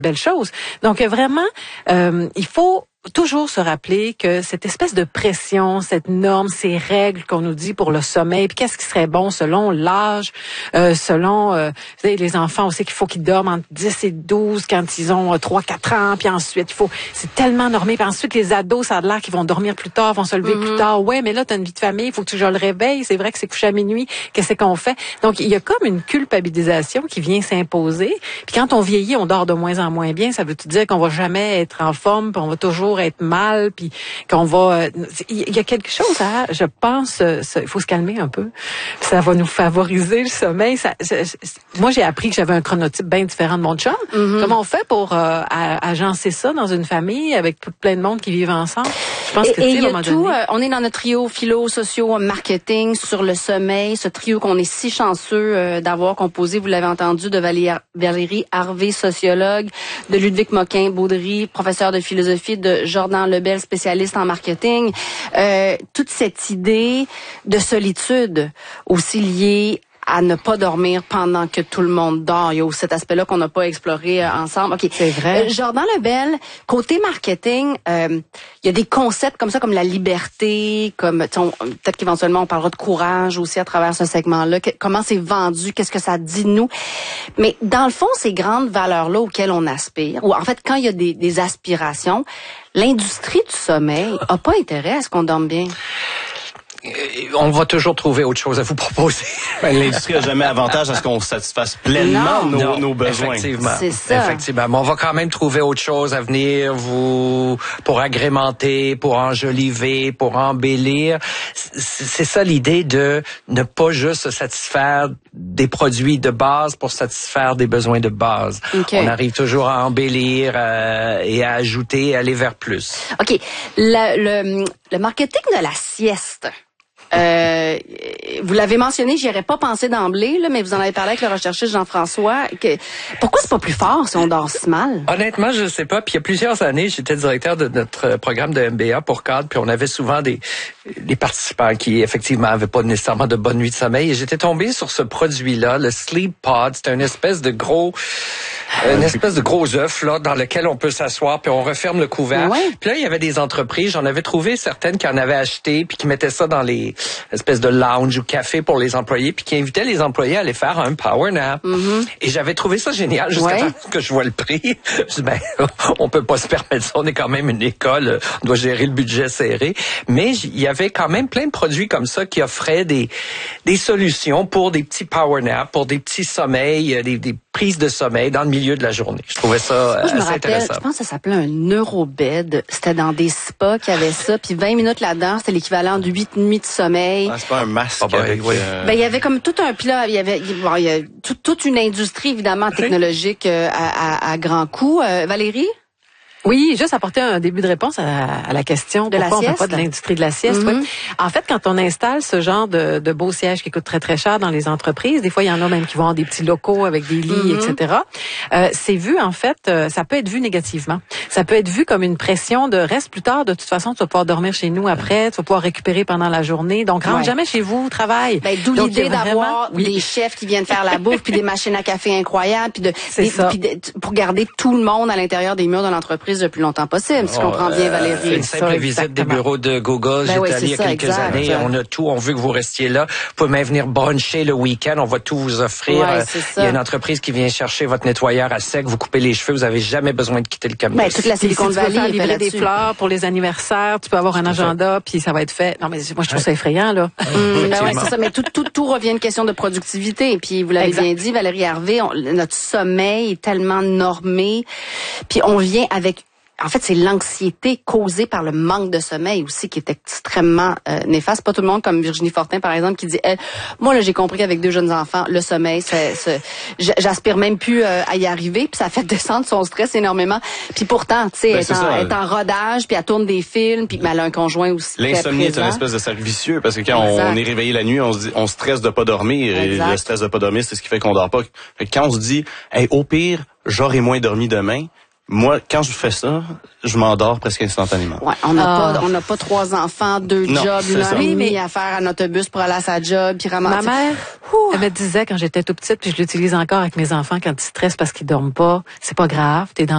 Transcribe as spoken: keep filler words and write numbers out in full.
belle chose. Donc vraiment, euh, il faut toujours se rappeler que cette espèce de pression, cette norme, ces règles qu'on nous dit pour le sommeil, puis qu'est-ce qui serait bon selon l'âge, euh, selon euh, vous savez, les enfants aussi qu'il faut qu'ils dorment entre dix et douze quand ils ont trois quatre ans, puis ensuite il faut c'est tellement normé, puis ensuite les ados ça a l'air qu'ils vont dormir plus tard, vont se lever mm-hmm. plus tard. Ouais, mais là tu as une vie de famille, il faut que je le réveille, c'est vrai que c'est couché à minuit, qu'est-ce qu'on fait? Donc il y a comme une culpabilisation qui vient s'imposer. Puis quand on vieillit, on dort de moins en moins bien, ça veut tout dire qu'on va jamais être en forme, puis on va toujours être mal, puis qu'on va... Il y a quelque chose à... Je pense, il faut se calmer un peu. Ça va nous favoriser le sommeil. Ça, je, je, moi, j'ai appris que j'avais un chronotype bien différent de mon chum. Mm-hmm. Comment on fait pour euh, agencer ça dans une famille avec plein de monde qui vivent ensemble? Je pense et, que, et il y a tout, donné, euh, on est dans notre trio philo, socio, marketing sur le sommeil, ce trio qu'on est si chanceux euh, d'avoir composé, vous l'avez entendu, de Valérie, Valérie Harvey, sociologue, de Ludwig Moquin-Baudry, professeur de philosophie, de Jordan Lebel, spécialiste en marketing. Euh, toute cette idée de solitude aussi liée à ne pas dormir pendant que tout le monde dort. Il y a aussi cet aspect-là qu'on n'a pas exploré euh, ensemble. Ok, c'est vrai. Euh, Jordan Lebel, côté marketing, euh, il y a des concepts comme ça, comme la liberté, comme on, peut-être qu'éventuellement on parlera de courage aussi à travers ce segment-là. Que, comment c'est vendu, qu'est-ce que ça dit de nous. Mais dans le fond, ces grandes valeurs-là auxquelles on aspire, ou en fait, quand il y a des, des aspirations, l'industrie du sommeil a pas intérêt à ce qu'on dorme bien. On va toujours trouver autre chose à vous proposer. Ben, l'industrie n'a jamais avantage à ce qu'on satisfasse pleinement nos, non, nos besoins. Effectivement. C'est ça. Effectivement. Mais on va quand même trouver autre chose à venir vous pour agrémenter, pour enjoliver, pour embellir. C'est ça l'idée de ne pas juste se satisfaire des produits de base pour satisfaire des besoins de base. Okay. On arrive toujours à embellir euh, et à ajouter, à aller vers plus. OK. Le, le, le marketing de la sieste. Euh, vous l'avez mentionné, j'y aurais pas pensé d'emblée, là, mais vous en avez parlé avec le recherchiste Jean-François. Que, pourquoi c'est pas plus fort si on dort si mal? Honnêtement, je sais pas. Puis il y a plusieurs années, j'étais directeur de notre programme de M B A pour cadre, puis on avait souvent des, des participants qui, effectivement, avaient pas nécessairement de bonne nuit de sommeil. Et j'étais tombé sur ce produit-là, le Sleep Pod. C'était une espèce de gros... Une espèce de gros œuf là dans lequel on peut s'asseoir puis on referme le couvert. Ouais. Puis là il y avait des entreprises, j'en avais trouvé certaines qui en avaient acheté puis qui mettaient ça dans les espèces de lounge ou café pour les employés puis qui invitaient les employés à aller faire un power nap. Mm-hmm. Et j'avais trouvé ça génial jusqu'à ouais. temps que je vois le prix. Je dis ben on peut pas se permettre ça, on est quand même une école, on doit gérer le budget serré. Mais il y avait quand même plein de produits comme ça qui offraient des des solutions pour des petits power naps, pour des petits sommeils, des, des prises de sommeil dans le milieu de la journée. Je trouvais ça Moi, je assez me rappelle, intéressant. Je pense que ça s'appelait un neurobed. C'était dans des spas qui avaient ça. Puis vingt minutes là-dedans, c'était l'équivalent de huit nuits de sommeil. Ah, c'est pas un masque. Ah, ben, avec, oui. euh... Ben, il y avait comme tout un plat. Il y avait, bon, il y a tout, toute une industrie, évidemment, technologique euh, à, à, à grands coups. Euh, Valérie? Oui, juste apporter un début de réponse à, à la question de pourquoi la on fait pas de l'industrie de la sieste. Mm-hmm. Oui. En fait, quand on installe ce genre de, de beaux sièges qui coûtent très très cher dans les entreprises, des fois il y en a même qui vont avoir des petits locaux avec des lits, mm-hmm. et cetera. Euh, c'est vu en fait, euh, ça peut être vu négativement. Ça peut être vu comme une pression de reste plus tard. De toute façon, tu vas pouvoir dormir chez nous après, tu vas pouvoir récupérer pendant la journée. Donc rentre ouais. jamais chez vous, travaille. Ben, d'où Donc, l'idée d'avoir oui. des chefs qui viennent faire la bouffe, puis des machines à café incroyables, puis de, c'est des, ça. Puis de, pour garder tout le monde à l'intérieur des murs de l'entreprise le plus longtemps possible. Si je comprends bien, Valérie. Une simple ça, visite des bureaux de Google. Ben J'étais oui, allé il y a ça, quelques exact, années. exact. On a tout. On veut que vous restiez là. Vous pouvez même venir bruncher le week-end. On va tout vous offrir. Ouais, il y a une entreprise qui vient chercher votre nettoyeur à sec. Vous coupez les cheveux. Vous n'avez jamais besoin de quitter le campus. Ben, toute la Silicon si Valley, tu veux faire livrer des là-dessus. fleurs pour les anniversaires, tu peux avoir un agenda, puis ça va être fait. Non, mais moi, je trouve ça effrayant, là. Mmh, ben ouais, c'est ça. Mais tout, tout, tout revient à une question de productivité. Puis vous l'avez exact. bien dit, Valérie Harvey, on, notre sommeil est tellement normé. Puis on vient avec... En fait, c'est l'anxiété causée par le manque de sommeil aussi qui est extrêmement euh, néfaste. Pas tout le monde comme Virginie Fortin, par exemple, qui dit elle, moi là, j'ai compris qu'avec deux jeunes enfants, le sommeil, c'est, c'est, j'aspire même plus euh, à y arriver. Puis ça fait descendre son stress énormément. Puis pourtant, tu sais, ben, elle est en rodage, puis elle tourne des films, puis elle a un conjoint aussi. L'insomnie est une espèce de cercle vicieux parce que quand exact. on est réveillé la nuit, on se dit, on stresse de pas dormir exact. et le stress de pas dormir, c'est ce qui fait qu'on dort pas. Fait que quand on se dit, hey, au pire, j'aurai moins dormi demain. Moi, quand je fais ça, je m'endors presque instantanément. Ouais, on n'a ah. pas, on n'a pas trois enfants, deux non, jobs, une heure et demie mais... à faire un autobus pour aller à sa job, puis ramasser. Ma mère, Ouh. elle me disait quand j'étais tout petite, puis je l'utilise encore avec mes enfants quand ils stressent parce qu'ils dorment pas, c'est pas grave, t'es dans